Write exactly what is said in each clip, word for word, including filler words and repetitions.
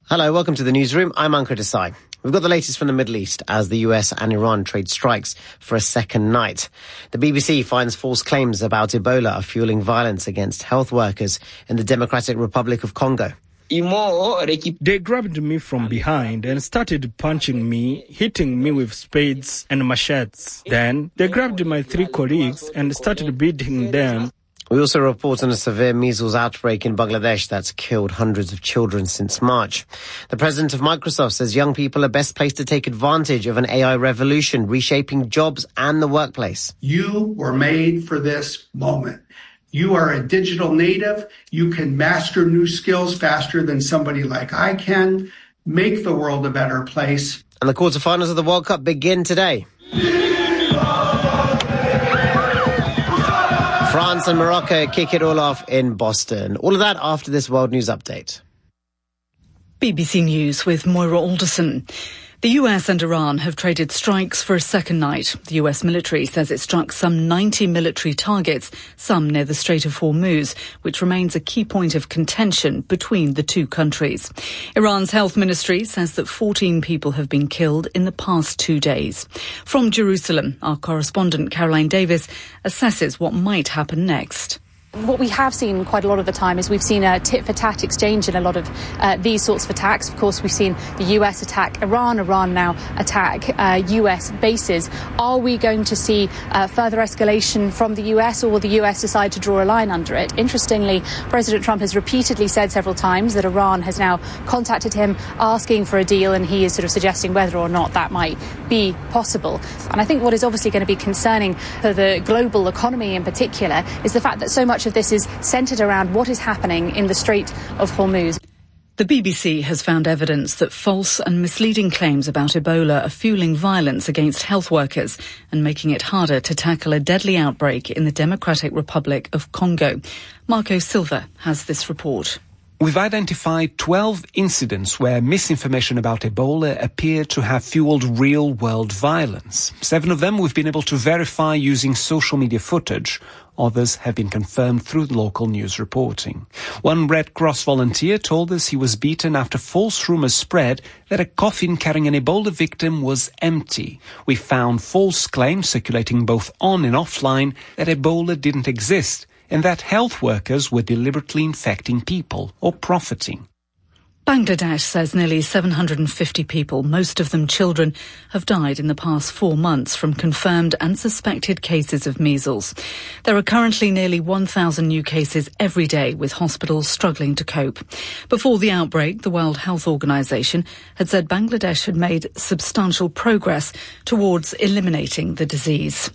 Hello, welcome to the newsroom. I'm Ankur Desai. We've got the latest from the Middle East as the U S and Iran trade strikes for a second night. The B B C finds false claims about Ebola are fueling violence against health workers in the Democratic Republic of Congo. They grabbed me from behind and started punching me, hitting me with spades and machetes. Then they grabbed my three colleagues and started beating them. We also report on a severe measles outbreak in Bangladesh that's killed hundreds of children since March. The president of Microsoft says young people are best placed to take advantage of an A I revolution, reshaping jobs and the workplace. You were made for this moment. You are a digital native. You can master new skills faster than somebody like I can. Make the world a better place. And the quarterfinals of the World Cup begin today. France and Morocco kick it all off in Boston. All of that after this World News Update. B B C News with Moira Alderson. The U S and Iran have traded strikes for a second night. The U S military says it struck some ninety military targets, some near the Strait of Hormuz, which remains a key point of contention between the two countries. Iran's health ministry says that fourteen people have been killed in the past two days. From Jerusalem, our correspondent Caroline Davis assesses what might happen next. What we have seen quite a lot of the time is we've seen a tit-for-tat exchange in a lot of uh, these sorts of attacks. Of course, we've seen the U S attack Iran, Iran now attack uh, U S bases. Are we going to see uh, further escalation from the U S, or will the U S decide to draw a line under it? Interestingly, President Trump has repeatedly said several times that Iran has now contacted him asking for a deal, and he is sort of suggesting whether or not that might be possible. And I think what is obviously going to be concerning for the global economy in particular is the fact that so much of this is centred around what is happening in the Strait of Hormuz. The B B C has found evidence that false and misleading claims about Ebola are fueling violence against health workers and making it harder to tackle a deadly outbreak in the Democratic Republic of Congo. Marco Silva has this report. We've identified twelve incidents where misinformation about Ebola appeared to have fueled real-world violence. Seven of them we've been able to verify using social media footage. Others have been confirmed through local news reporting. One Red Cross volunteer told us he was beaten after false rumours spread that a coffin carrying an Ebola victim was empty. We found false claims circulating both on and offline that Ebola didn't exist, and that health workers were deliberately infecting people or profiting. Bangladesh says nearly seven hundred fifty people, most of them children, have died in the past four months from confirmed and suspected cases of measles. There are currently nearly one thousand new cases every day, with hospitals struggling to cope. Before the outbreak, the World Health Organization had said Bangladesh had made substantial progress towards eliminating the disease.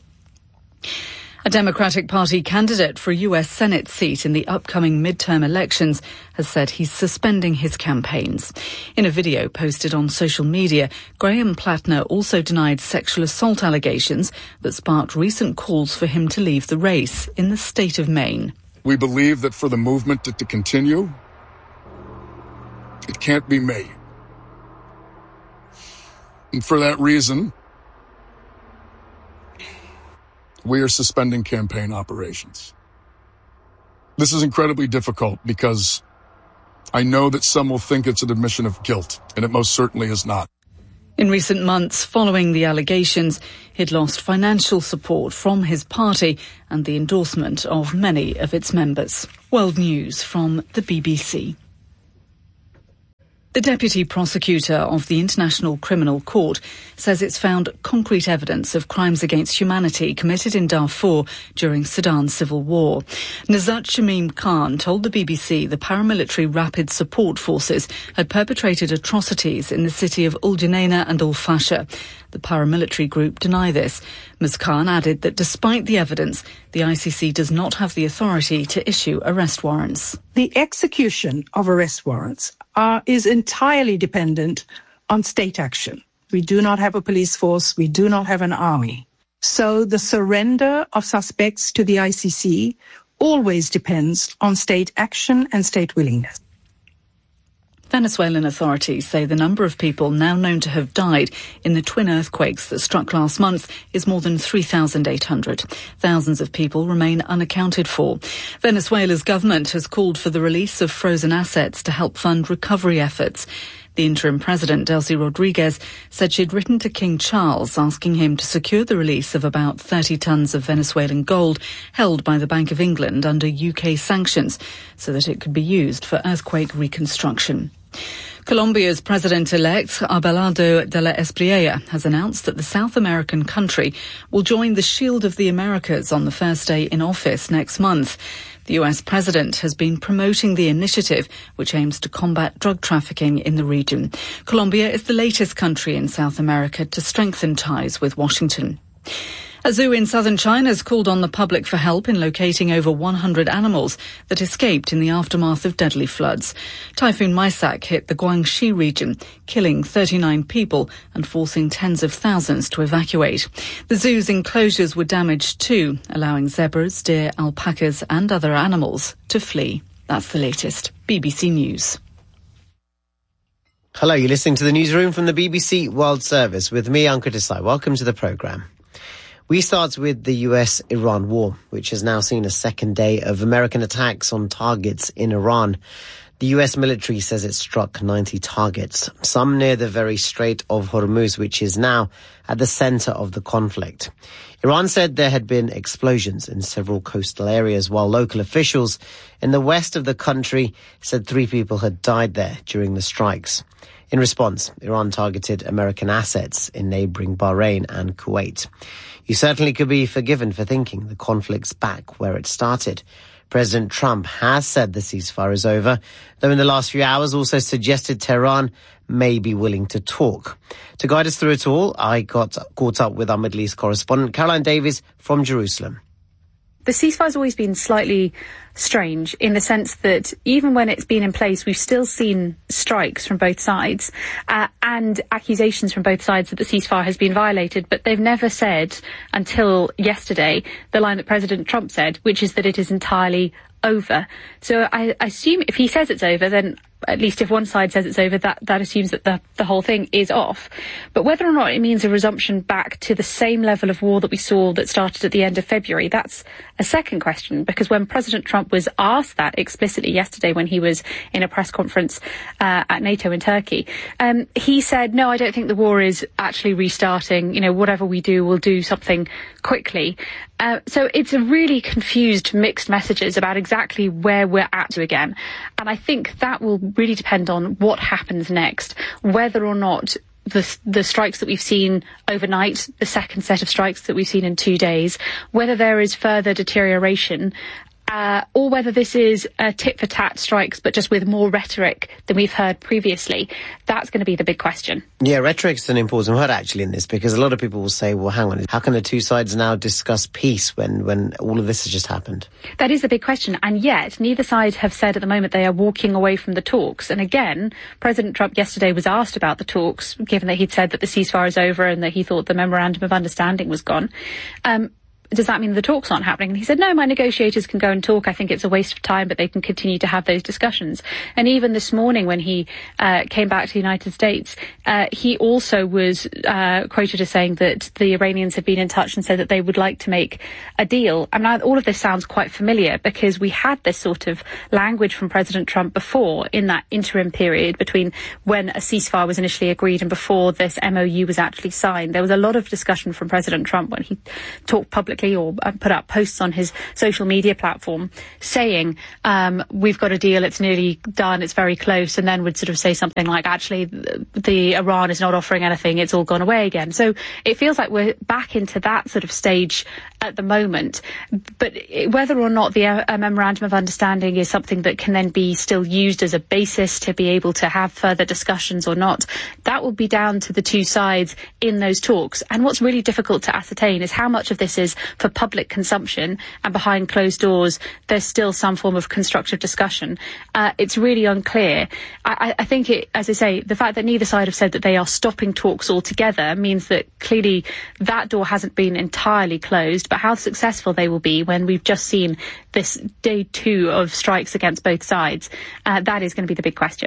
A Democratic Party candidate for a U S Senate seat in the upcoming midterm elections has said he's suspending his campaigns. In a video posted on social media, Graham Plattner also denied sexual assault allegations that sparked recent calls for him to leave the race in the state of Maine. We believe that for the movement to, to continue, it can't be me. And for that reason, we are suspending campaign operations. This is incredibly difficult because I know that some will think it's an admission of guilt, and it most certainly is not. In recent months, following the allegations, he'd lost financial support from his party and the endorsement of many of its members. World News from the B B C. The Deputy Prosecutor of the International Criminal Court says it's found concrete evidence of crimes against humanity committed in Darfur during Sudan's civil war. Najat Shamim Khan told the B B C the paramilitary Rapid Support Forces had perpetrated atrocities in the city of Ul Junaina and Al Fasher. The paramilitary group deny this. Miz Khan added that despite the evidence, the I C C does not have the authority to issue arrest warrants. The execution of arrest warrants are, is entirely dependent on state action. We do not have a police force. We do not have an army. So the surrender of suspects to the I C C always depends on state action and state willingness. Venezuelan authorities say the number of people now known to have died in the twin earthquakes that struck last month is more than three thousand eight hundred. Thousands of people remain unaccounted for. Venezuela's government has called for the release of frozen assets to help fund recovery efforts. The interim president, Delcy Rodriguez, said she'd written to King Charles asking him to secure the release of about thirty tonnes of Venezuelan gold held by the Bank of England under U K sanctions so that it could be used for earthquake reconstruction. Colombia's president-elect, Abelardo de la Espriella, has announced that the South American country will join the Shield of the Americas on the first day in office next month. The U S president has been promoting the initiative, which aims to combat drug trafficking in the region. Colombia is the latest country in South America to strengthen ties with Washington. A zoo in southern China has called on the public for help in locating over one hundred animals that escaped in the aftermath of deadly floods. Typhoon Maisak hit the Guangxi region, killing thirty-nine people and forcing tens of thousands to evacuate. The zoo's enclosures were damaged too, allowing zebras, deer, alpacas and other animals to flee. That's the latest. B B C News. Hello, you're listening to the newsroom from the B B C World Service with me, Ankur Desai. Welcome to the programme. We start with the U S Iran war, which has now seen a second day of American attacks on targets in Iran. The U S military says it struck ninety targets, some near the very Strait of Hormuz, which is now at the centre of the conflict. Iran said there had been explosions in several coastal areas, while local officials in the west of the country said three people had died there during the strikes. In response, Iran targeted American assets in neighbouring Bahrain and Kuwait. You certainly could be forgiven for thinking the conflict's back where it started. President Trump has said the ceasefire is over, though in the last few hours also suggested Tehran may be willing to talk. To guide us through it all, I got caught up with our Middle East correspondent, Caroline Davies from Jerusalem. The ceafire's always been slightly strange in the sense that even when it's been in place, we've still seen strikes from both sides uh, and accusations from both sides that the ceasefire has been violated. But they've never said until yesterday the line that President Trump said, which is that it is entirely over. So I, I assume if he says it's over, then at least if one side says it's over, that, that assumes that the, the whole thing is off. But whether or not it means a resumption back to the same level of war that we saw that started at the end of February, that's a second question, because when President Trump was asked that explicitly yesterday when he was in a press conference uh, at NATO in Turkey, um, he said, no, I don't think the war is actually restarting. You know, whatever we do, we'll do something quickly. Uh, so it's a really confused, mixed messages about exactly where we're at to again. And I think that will really depend on what happens next, whether or not the, the strikes that we've seen overnight, the second set of strikes that we've seen in two days, whether there is further deterioration, Uh, or whether this is a tit-for-tat strikes, but just with more rhetoric than we've heard previously. That's going to be the big question. Yeah, rhetoric's an important word actually in this, because a lot of people will say, well, hang on, how can the two sides now discuss peace when, when all of this has just happened? That is the big question. And yet, neither side have said at the moment they are walking away from the talks. And again, President Trump yesterday was asked about the talks, given that he'd said that the ceasefire is over and that he thought the memorandum of understanding was gone. Um, Does that mean the talks aren't happening? And he said, no, my negotiators can go and talk. I think it's a waste of time, but they can continue to have those discussions. And even this morning when he uh, came back to the United States, uh, he also was uh, quoted as saying that the Iranians had been in touch and said that they would like to make a deal. I mean, all of this sounds quite familiar because we had this sort of language from President Trump before in that interim period between when a ceasefire was initially agreed and before this M O U was actually signed. There was a lot of discussion from President Trump when he talked publicly or put up posts on his social media platform saying, um, we've got a deal, it's nearly done, it's very close, and then would sort of say something like, actually, the, the Iran is not offering anything, it's all gone away again. So it feels like we're back into that sort of stage at the moment. But whether or not the uh, memorandum of understanding is something that can then be still used as a basis to be able to have further discussions or not, that will be down to the two sides in those talks. And what's really difficult to ascertain is how much of this is for public consumption and behind closed doors there's still some form of constructive discussion. Uh, it's really unclear. I, I think, it, as I say, the fact that neither side have said that they are stopping talks altogether means that clearly that door hasn't been entirely closed, but how successful they will be when we've just seen this day two of strikes against both sides, uh, that is going to be the big question.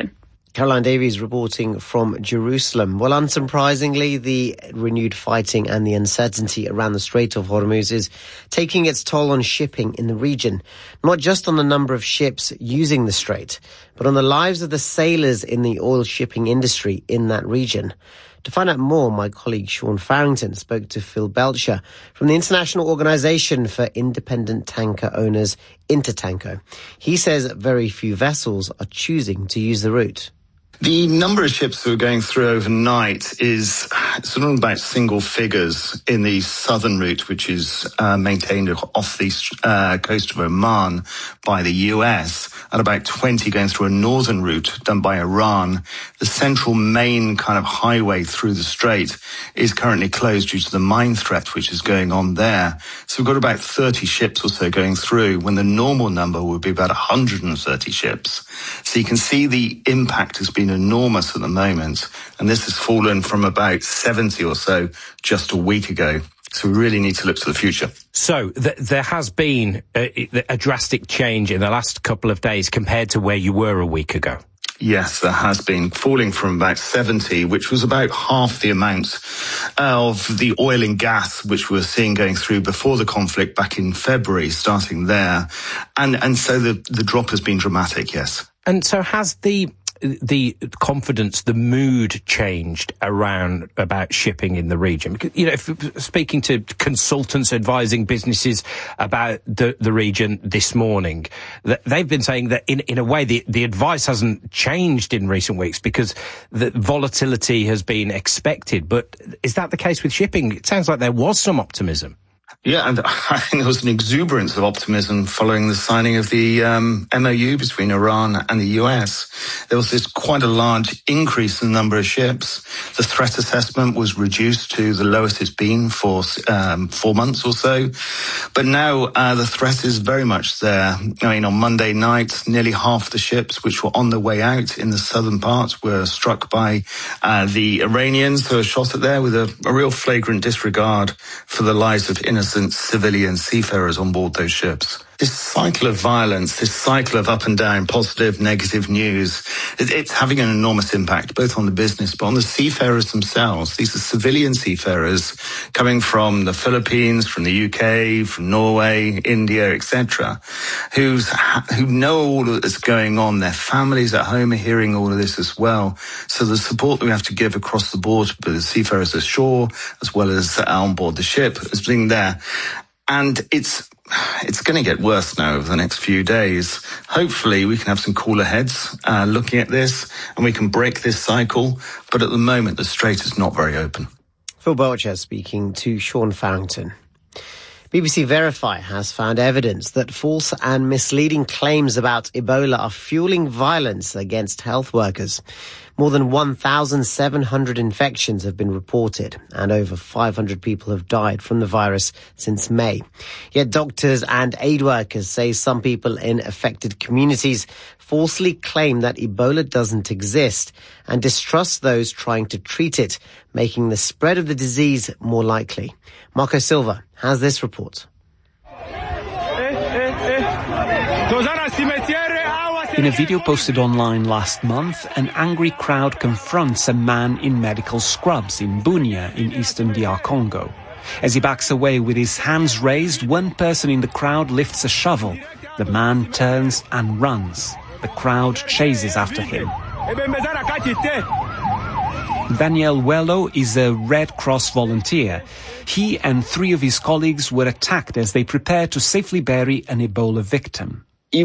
Caroline Davies reporting from Jerusalem. Well, unsurprisingly, the renewed fighting and the uncertainty around the Strait of Hormuz is taking its toll on shipping in the region, not just on the number of ships using the strait, but on the lives of the sailors in the oil shipping industry in that region. To find out more, my colleague Sean Farrington spoke to Phil Belcher from the International Organization for Independent Tanker Owners, Intertanko. He says very few vessels are choosing to use the route. The number of ships that are going through overnight is sort of about single figures in the southern route, which is uh, maintained off the uh, coast of Oman by the U S, and about twenty going through a northern route done by Iran. The central main kind of highway through the strait is currently closed due to the mine threat which is going on there. So we've got about thirty ships or so going through, when the normal number would be about one hundred thirty ships. So you can see the impact has been enormous at the moment, and this has fallen from about seventy or so just a week ago. So we really need to look to the future. So th- there has been a, a drastic change in the last couple of days compared to where you were a week ago. Yes, there has been, falling from about seventy, which was about half the amount of the oil and gas which we were seeing going through before the conflict back in February, starting there. And and so the, the drop has been dramatic, yes. And so has the the confidence, the mood changed around about shipping in the region? Because, you know, if, speaking to consultants advising businesses about the, the region this morning, they've been saying that in, in a way the, the advice hasn't changed in recent weeks because the volatility has been expected. But is that the case with shipping? It sounds like there was some optimism. Yeah, and I think there was an exuberance of optimism following the signing of the um, M O U between Iran and the U S. There was this quite a large increase in the number of ships. The threat assessment was reduced to the lowest it's been for um, four months or so. But now uh, the threat is very much there. I mean, on Monday night, nearly half the ships which were on their way out in the southern part were struck by uh, the Iranians, who were shot at there with a, a real flagrant disregard for the lives of innocent civilian seafarers on board those ships. This cycle of violence, this cycle of up and down, positive, negative news, it, it's having an enormous impact, both on the business, but on the seafarers themselves. These are civilian seafarers coming from the Philippines, from the U K, from Norway, India, et cetera, who's, who know all of that's going on. Their families at home are hearing all of this as well. So the support that we have to give across the board for the seafarers ashore, as well as on board the ship, has been there. And it's it's going to get worse now over the next few days. Hopefully we can have some cooler heads uh, looking at this, and we can break this cycle. But at the moment, the strait is not very open. Phil Belcher speaking to Sean Farrington. B B C Verify has found evidence that false and misleading claims about Ebola are fueling violence against health workers. More than one thousand seven hundred infections have been reported, and over five hundred people have died from the virus since May. Yet doctors and aid workers say some people in affected communities falsely claim that Ebola doesn't exist and distrust those trying to treat it, making the spread of the disease more likely. Marco Silva has this report. In a video posted online last month, an angry crowd confronts a man in medical scrubs in Bunia in eastern D R Congo. As he backs away with his hands raised, one person in the crowd lifts a shovel. The man turns and runs. The crowd chases after him. Daniel Wello is a Red Cross volunteer. He and three of his colleagues were attacked as they prepared to safely bury an Ebola victim. They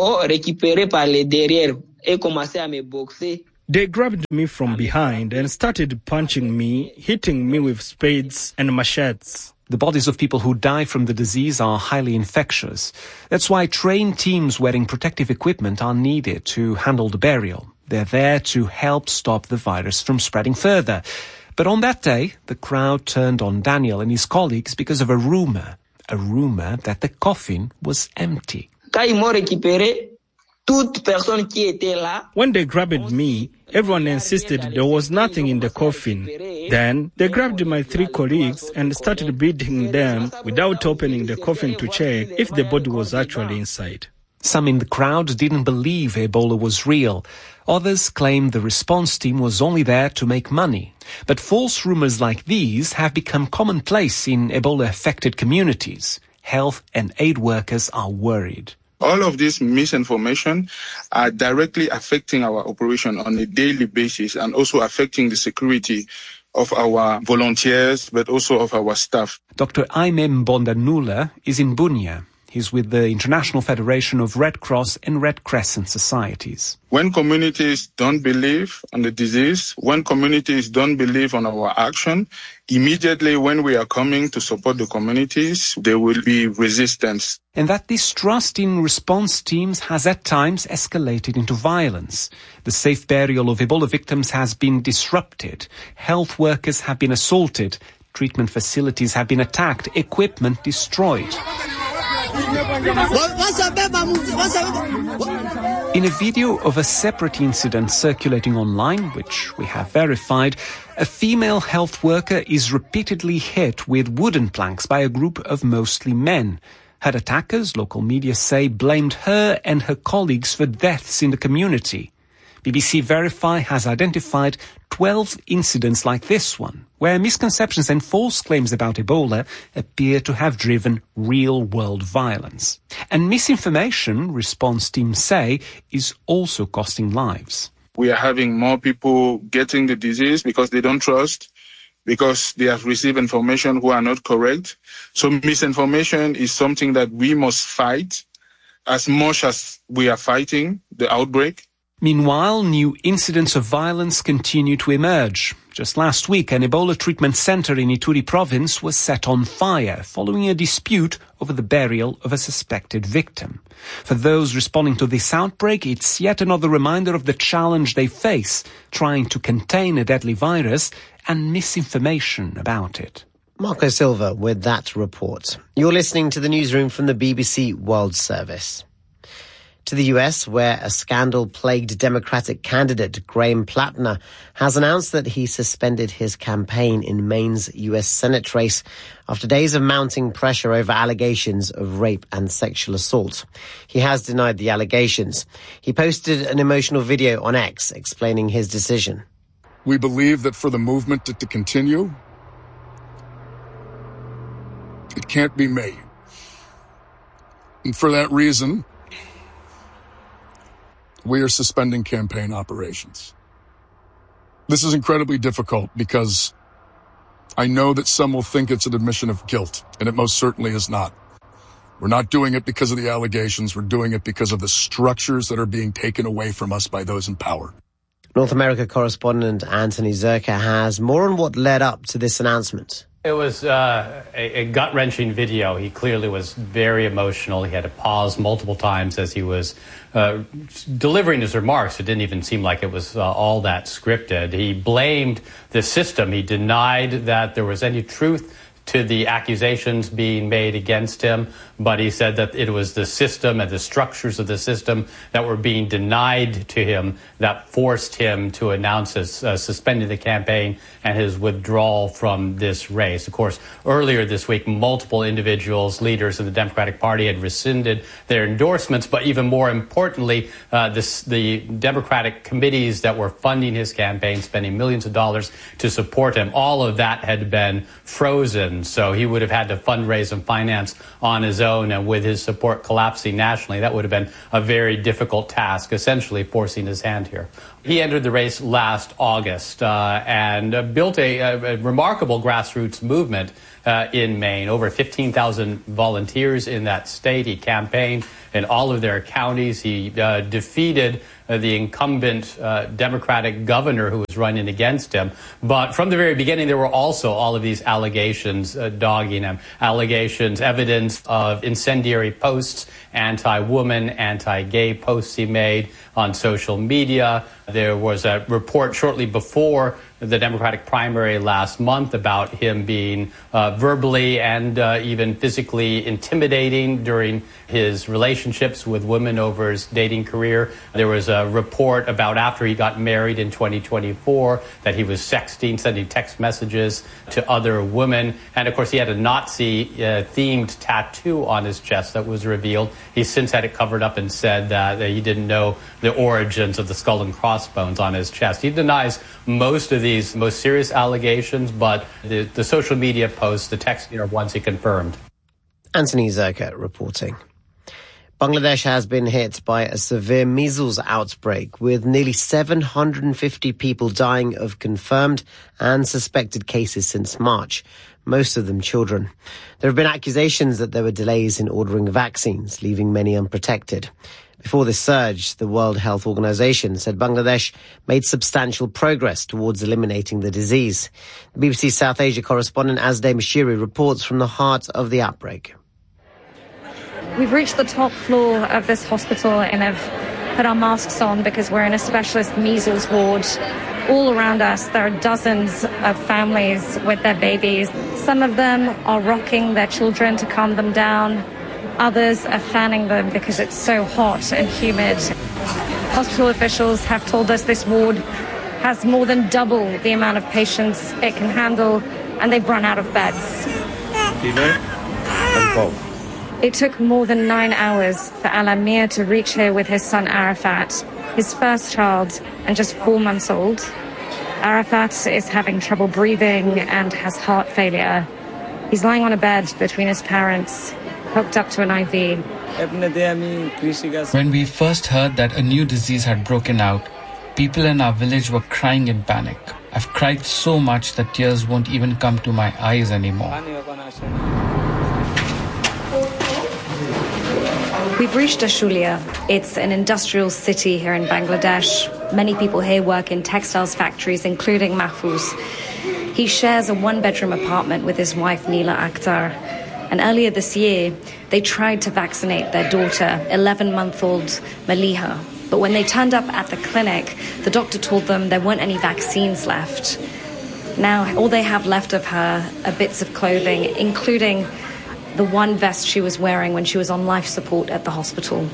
grabbed me from behind and started punching me, hitting me with spades and machetes. The bodies of people who die from the disease are highly infectious. That's why trained teams wearing protective equipment are needed to handle the burial. They're there to help stop the virus from spreading further. But on that day, the crowd turned on Daniel and his colleagues because of a rumor, a rumor that the coffin was empty. When they grabbed me, everyone insisted there was nothing in the coffin. Then they grabbed my three colleagues and started beating them without opening the coffin to check if the body was actually inside. Some in the crowd didn't believe Ebola was real. Others claimed the response team was only there to make money. But false rumors like these have become commonplace in Ebola-affected communities. Health and aid workers are worried. All of this misinformation are directly affecting our operation on a daily basis and also affecting the security of our volunteers, but also of our staff. Doctor Aime Mbonda-Nula is in Bunia. He's with the International Federation of Red Cross and Red Crescent Societies. When communities don't believe on the disease, when communities don't believe on our action, immediately when we are coming to support the communities, there will be resistance. And that distrust in response teams has at times escalated into violence. The safe burial of Ebola victims has been disrupted. Health workers have been assaulted. Treatment facilities have been attacked. Equipment destroyed. In a video of a separate incident circulating online, which we have verified, a female health worker is repeatedly hit with wooden planks by a group of mostly men. Her attackers, local media say, blamed her and her colleagues for deaths in the community. B B C Verify has identified twelve incidents like this one, where misconceptions and false claims about Ebola appear to have driven real-world violence. And misinformation, response teams say, is also costing lives. We are having more people getting the disease because they don't trust, because they have received information who are not correct. So misinformation is something that we must fight as much as we are fighting the outbreak. Meanwhile, new incidents of violence continue to emerge. Just last week, an Ebola treatment center in Ituri province was set on fire following a dispute over the burial of a suspected victim. For those responding to this outbreak, it's yet another reminder of the challenge they face trying to contain a deadly virus and misinformation about it. Marco Silva with that report. You're listening to the newsroom from the B B C World Service. To the U S, where a scandal-plagued Democratic candidate, Graham Plattner, has announced that he suspended his campaign in Maine's U S Senate race after days of mounting pressure over allegations of rape and sexual assault. He has denied the allegations. He posted an emotional video on X explaining his decision. We believe that for the movement to, to continue, it can't be me. And for that reason, we are suspending campaign operations. This is incredibly difficult because I know that some will think it's an admission of guilt, and it most certainly is not. We're not doing it because of the allegations. We're doing it because of the structures that are being taken away from us by those in power. North America correspondent Anthony Zerka has more on what led up to this announcement. It was uh, a, a gut-wrenching video. He clearly was very emotional. He had to pause multiple times as he was uh, delivering his remarks. It didn't even seem like it was uh, all that scripted. He blamed the system. He denied that there was any truth to the accusations being made against him, but he said that it was the system and the structures of the system that were being denied to him that forced him to announce his uh, suspending the campaign and his withdrawal from this race. Of course, earlier this week, multiple individuals, leaders of the Democratic Party had rescinded their endorsements, but even more importantly, uh, this, the Democratic committees that were funding his campaign, spending millions of dollars to support him, all of that had been frozen. So he would have had to fundraise and finance on his own, and with his support collapsing nationally, that would have been a very difficult task, essentially forcing his hand here. He entered the race last August uh, and uh, built a, a remarkable grassroots movement uh, in Maine. Over fifteen thousand volunteers in that state. He campaigned in all of their counties. He uh, defeated uh, the incumbent uh, Democratic governor who was running against him. But from the very beginning, there were also all of these allegations uh, dogging him. Allegations, evidence of incendiary posts, anti-woman, anti-gay posts he made on social media. There was a report shortly before the Democratic primary last month about him being uh, verbally and uh, even physically intimidating during his relationships with women over his dating career. There was a report about after he got married in twenty twenty-four that he was sexting, sending text messages to other women. And, of course, he had a Nazi-themed uh, tattoo on his chest that was revealed. He's since had it covered up and said uh, that he didn't know the origins of the skull and crossbones on his chest. He denies most of these most serious allegations, but the, the social media posts, the texting are ones he confirmed. Anthony Zerka reporting. Bangladesh has been hit by a severe measles outbreak, with nearly seven hundred fifty people dying of confirmed and suspected cases since March, most of them children. There have been accusations that there were delays in ordering vaccines, leaving many unprotected. Before this surge, the World Health Organization said Bangladesh made substantial progress towards eliminating the disease. The B B C South Asia correspondent Azadeh Mashiri reports from the heart of the outbreak. We've reached the top floor of this hospital and have put our masks on because we're in a specialist measles ward. All around us, there are dozens of families with their babies. Some of them are rocking their children to calm them down. Others are fanning them because it's so hot and humid. Hospital officials have told us this ward has more than double the amount of patients it can handle, and they've run out of beds. Fever and cough. It took more than nine hours for Al-Amir to reach here with his son Arafat, his first child and just four months old. Arafat is having trouble breathing and has heart failure. He's lying on a bed between his parents, hooked up to an I V. When we first heard that a new disease had broken out, people in our village were crying in panic. I've cried so much that tears won't even come to my eyes anymore. We've reached Ashulia. It's an industrial city here in Bangladesh. Many people here work in textiles factories, including Mahfouz. He shares a one-bedroom apartment with his wife, Neela Akhtar. And earlier this year, they tried to vaccinate their daughter, eleven-month-old Maliha. But when they turned up at the clinic, the doctor told them there weren't any vaccines left. Now, all they have left of her are bits of clothing, including the one vest she was wearing when she was on life support at the hospital.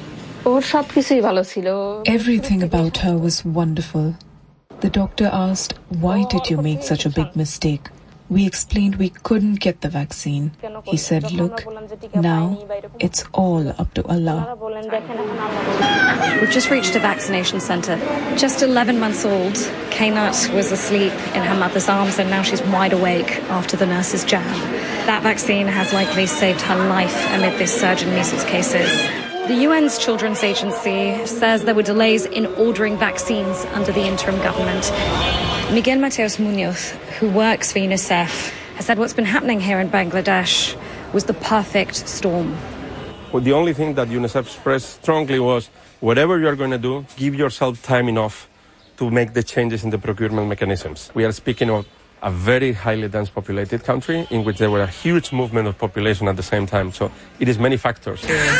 Everything about her was wonderful. The doctor asked, "Why did you make such a big mistake?" We explained we couldn't get the vaccine. He said, "Look, now it's all up to Allah." We've just reached a vaccination centre. Just eleven months old, Kainat was asleep in her mother's arms, and now she's wide awake after the nurse's jab. That vaccine has likely saved her life amid this surge in measles cases. The U N's Children's Agency says there were delays in ordering vaccines under the interim government. Miguel Mateos Munoz, who works for UNICEF, has said what's been happening here in Bangladesh was the perfect storm. Well, the only thing that UNICEF expressed strongly was, whatever you're going to do, give yourself time enough to make the changes in the procurement mechanisms. We are speaking of a very highly dense populated country in which there were a huge movement of population at the same time. So it is many factors.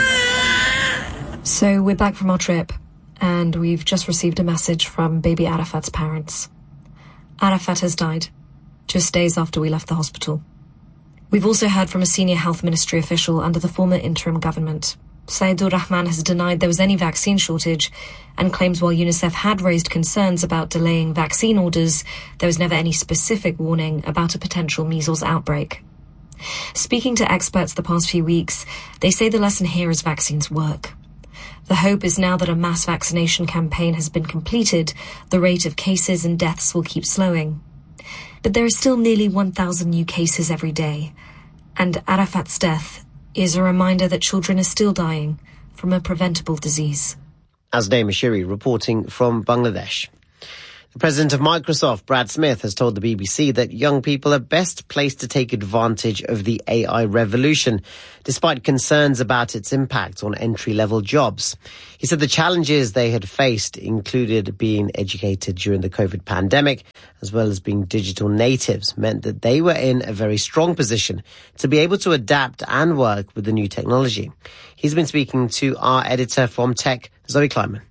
So we're back from our trip, and we've just received a message from baby Arafat's parents. Arafat has died, just days after we left the hospital. We've also heard from a senior health ministry official under the former interim government. Saidur Rahman has denied there was any vaccine shortage and claims while UNICEF had raised concerns about delaying vaccine orders, there was never any specific warning about a potential measles outbreak. Speaking to experts the past few weeks, they say the lesson here is vaccines work. The hope is now that a mass vaccination campaign has been completed, the rate of cases and deaths will keep slowing. But there are still nearly one thousand new cases every day, and Arafat's death is a reminder that children are still dying from a preventable disease. Azadeh Mashiri reporting from Bangladesh. The president of Microsoft, Brad Smith, has told the B B C that young people are best placed to take advantage of the A I revolution, despite concerns about its impact on entry-level jobs. He said the challenges they had faced included being educated during the COVID pandemic, as well as being digital natives, meant that they were in a very strong position to be able to adapt and work with the new technology. He's been speaking to our editor from Tech, Zoe Kleiman.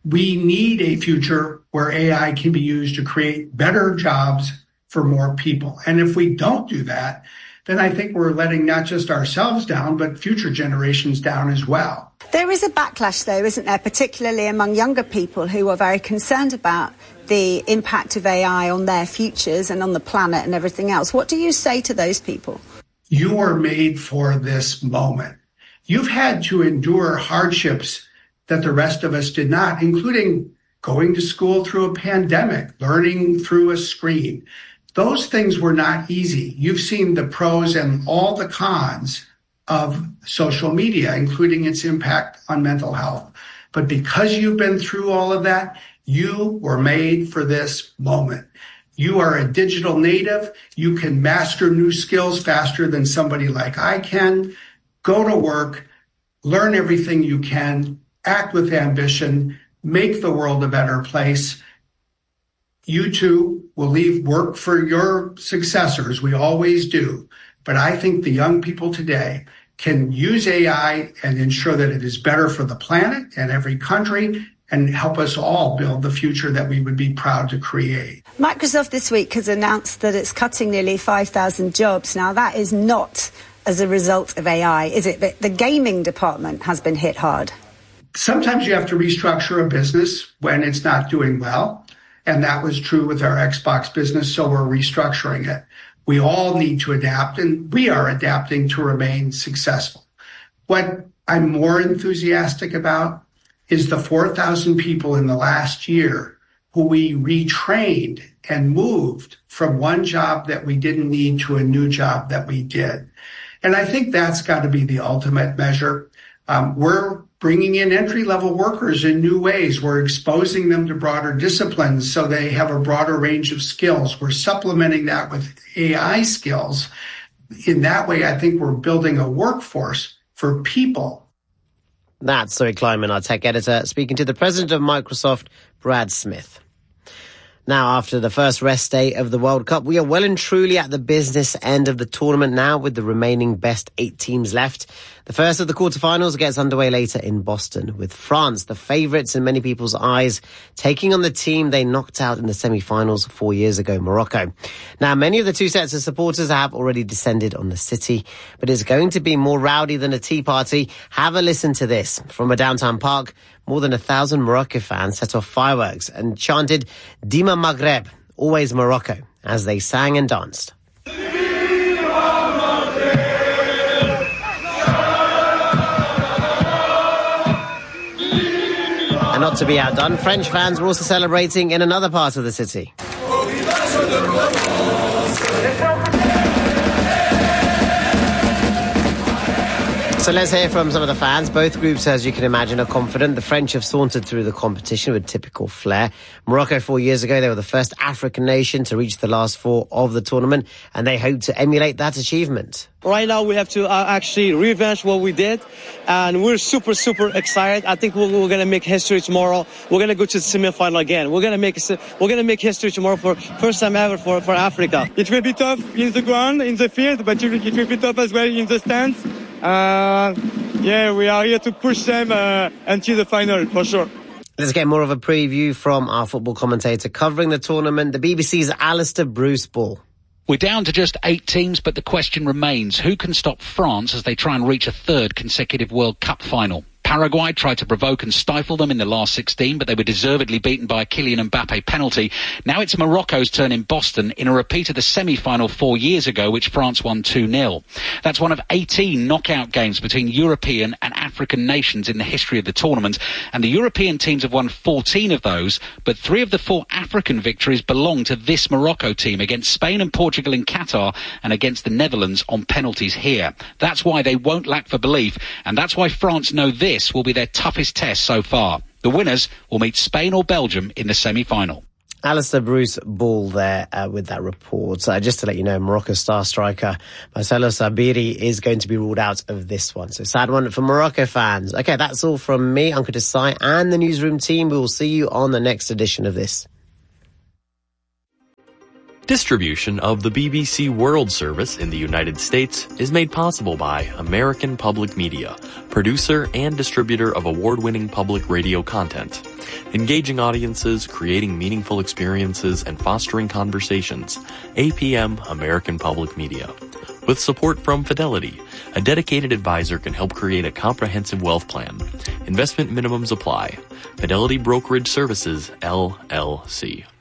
We need a future where A I can be used to create better jobs for more people. And if we don't do that, then I think we're letting not just ourselves down, but future generations down as well. There is a backlash, though, isn't there, particularly among younger people who are very concerned about the impact of A I on their futures and on the planet and everything else. What do you say to those people? You are made for this moment. You've had to endure hardships that the rest of us did not, including going to school through a pandemic, learning through a screen. Those things were not easy. You've seen the pros and all the cons of social media, including its impact on mental health. But because you've been through all of that, you were made for this moment. You are a digital native. You can master new skills faster than somebody like I can. Go to work, learn everything you can, act with ambition, make the world a better place. You too will leave work for your successors. We always do. But I think the young people today can use A I and ensure that it is better for the planet and every country and help us all build the future that we would be proud to create. Microsoft this week has announced that it's cutting nearly five thousand jobs. Now, that is not as a result of A I, is it? But the gaming department has been hit hard. Sometimes you have to restructure a business when it's not doing well. And that was true with our Xbox business, so we're restructuring it. We all need to adapt, and we are adapting to remain successful. What I'm more enthusiastic about is the four thousand people in the last year who we retrained and moved from one job that we didn't need to a new job that we did. And I think that's got to be the ultimate measure. Um, we're bringing in entry-level workers in new ways. We're exposing them to broader disciplines so they have a broader range of skills. We're supplementing that with A I skills. In that way, I think we're building a workforce for people. That's Zoe Kleiman, our tech editor, speaking to the president of Microsoft, Brad Smith. Now, after the first rest day of the World Cup, we are well and truly at the business end of the tournament now, with the remaining best eight teams left. The first of the quarterfinals gets underway later in Boston, with France, the favourites in many people's eyes, taking on the team they knocked out in the semi-finals four years ago, Morocco. Now, many of the two sets of supporters have already descended on the city, but it's going to be more rowdy than a tea party. Have a listen to this. From a downtown park, more than a thousand Morocco fans set off fireworks and chanted Dima Maghreb, always Morocco, as they sang and danced. And not to be outdone, French fans were also celebrating in another part of the city. So let's hear from some of the fans. Both groups, as you can imagine, are confident. The French have sauntered through the competition with typical flair. Morocco, four years ago, they were the first African nation to reach the last four of the tournament, and they hope to emulate that achievement. Right now, we have to uh, actually revenge what we did, and we're super, super excited. I think we're, we're going to make history tomorrow. We're going to go to the semi-final again. We're going to make we're going to make history tomorrow for first time ever for, for Africa. It will be tough in the ground, in the field, but it will, it will be tough as well in the stands. Uh, yeah, we are here to push them uh, until the final, for sure. Let's get more of a preview from our football commentator covering the tournament, the B B C's Alistair Bruce Ball. We're down to just eight teams, but the question remains, who can stop France as they try and reach a third consecutive World Cup final? Paraguay tried to provoke and stifle them in the last sixteen, but they were deservedly beaten by a Kylian Mbappe penalty. Now it's Morocco's turn in Boston in a repeat of the semi-final four years ago, which France won two nil. That's one of eighteen knockout games between European and African nations in the history of the tournament, and the European teams have won fourteen of those, but three of the four African victories belong to this Morocco team against Spain and Portugal in Qatar and against the Netherlands on penalties here. That's why they won't lack for belief, and that's why France know this will be their toughest test so far. The winners will meet Spain or Belgium in the semi-final. Alistair Bruce Ball there uh, with that report. Uh, just to let you know, Morocco's star striker Marcelo Sabiri is going to be ruled out of this one. So sad one for Morocco fans. Okay, that's all from me, Ankur Desai, and the newsroom team. We will see you on the next edition of this. Distribution of the B B C World Service in the United States is made possible by American Public Media, producer and distributor of award-winning public radio content. Engaging audiences, creating meaningful experiences, and fostering conversations. A P M American Public Media. With support from Fidelity, a dedicated advisor can help create a comprehensive wealth plan. Investment minimums apply. Fidelity Brokerage Services, L L C.